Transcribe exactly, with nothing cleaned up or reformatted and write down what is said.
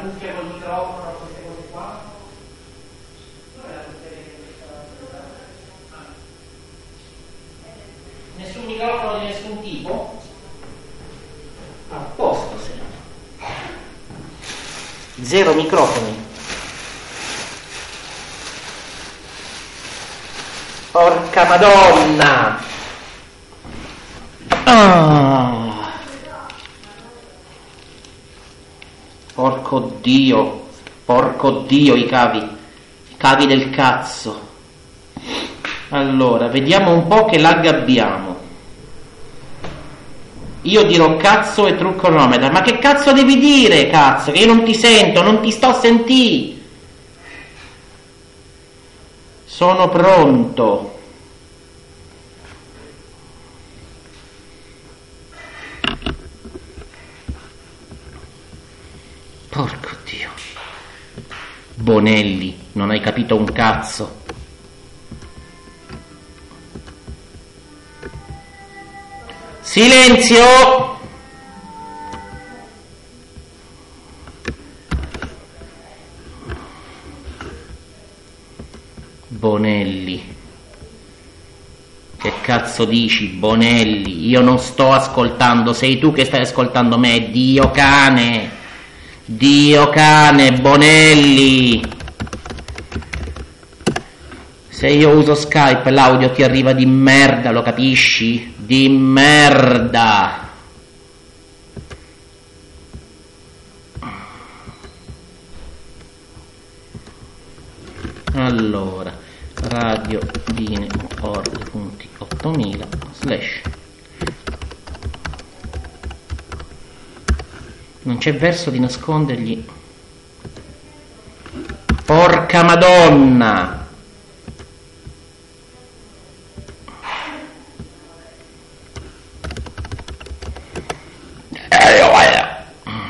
cuffia col microfono, queste cose qua. Nessun microfono di nessun tipo? A posto, se no. Zero microfoni. Porca Madonna! Ah. Porco Dio, porco Dio, i cavi, i cavi del cazzo. Allora, vediamo un po' che lag abbiamo. Io dirò cazzo e true cronometer. Ma che cazzo devi dire, cazzo? Che io non ti sento, non ti sto a sentire. Sono pronto. Porco Dio. Bonelli, non hai capito un cazzo. Silenzio! Bonelli. Che cazzo dici, Bonelli? Io non sto ascoltando, sei tu che stai ascoltando me, Dio cane. Dio cane, Bonelli. Se io uso Skype l'audio ti arriva di merda, lo capisci? Di merda. Allora, radio dine org punto ottomila slash. Non c'è verso di nascondergli. Porca Madonna.